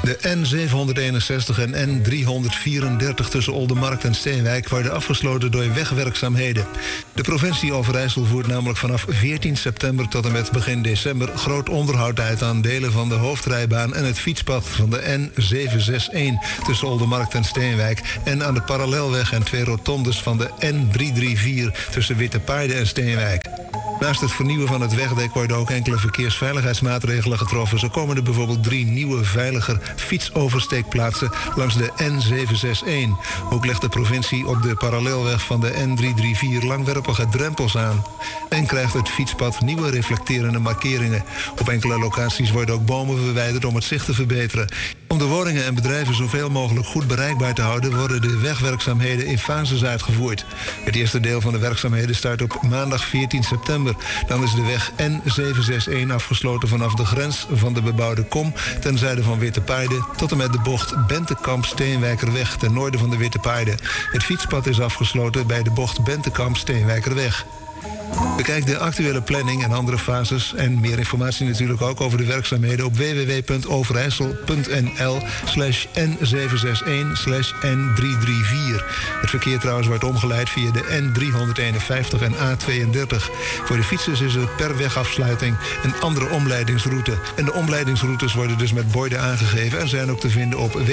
De N761 en N334 tussen Oldermarkt en Steenwijk worden afgesloten door wegwerkzaamheden. De provincie Overijssel voert namelijk vanaf 14 september tot en met begin december groot onderhoud uit aan delen van de hoofdrijbaan en het fietspad van de N761 tussen Oldermarkt en Steenwijk en aan de parallelweg en 2 rotondes van de N334 tussen Wittepaarden en Steenwijk. Naast het vernieuwen van het wegdek worden ook enkele verkeersveiligheidsmaatregelen getroffen. Zo komen er bijvoorbeeld 3 nieuwe veiliger fietsoversteekplaatsen langs de N761. Ook legt de provincie op de parallelweg van de N334 langwerpige drempels aan. En krijgt het fietspad nieuwe reflecterende markeringen. Op enkele locaties worden ook bomen verwijderd om het zicht te verbeteren. Om de woningen en bedrijven zoveel mogelijk goed bereikbaar te houden, worden de wegwerkzaamheden in fases uitgevoerd. Het eerste deel van de werkzaamheden start op maandag 14 september. Dan is de weg N761 afgesloten vanaf de grens van de bebouwde kom ten zuiden van Wittepaarden tot en met de bocht Bentekamp-Steenwijkerweg ten noorden van de Wittepaarden. Het fietspad is afgesloten bij de bocht Bentekamp-Steenwijkerweg. Bekijk de actuele planning en andere fases en meer informatie natuurlijk ook over de werkzaamheden op www.overijssel.nl/N761/N334. Het verkeer trouwens wordt omgeleid via de N351 en A32. Voor de fietsers is er per wegafsluiting een andere omleidingsroute. En de omleidingsroutes worden dus met borden aangegeven en zijn ook te vinden op